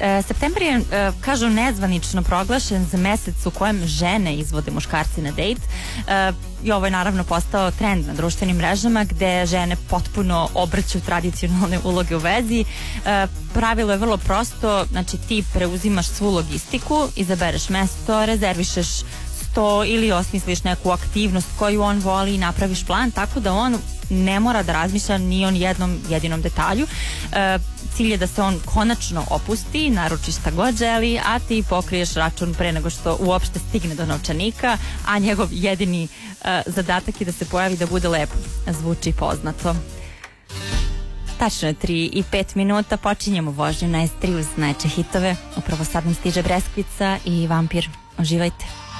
Septembar je, kažu, nezvanično proglašen za mesec u kojem žene izvode muškarci na dejt. I ovo je naravno postao trend na društvenim mrežama gde žene potpuno obrću tradicionalne uloge u vezi. Pravilo je vrlo prosto, znači ti preuzimaš svu logistiku, izabereš mesto, rezervišeš sto ili osmisliš neku aktivnost koju on voli i napraviš plan tako da on ne mora da razmišlja ni o jednom jedinom detalju. Cilj je da se on konačno opusti, naruči šta god želi, a ti pokriješ račun pre nego što uopšte stigne do novčanika, a njegov jedini zadatak je da se pojavi da bude lepo. Zvuči poznato. Tačno je 3 i 5 minuta, počinjemo vožnju na S3 uz najče hitove. Upravo sad nam stiže Breskvica i Vampir. Uživajte.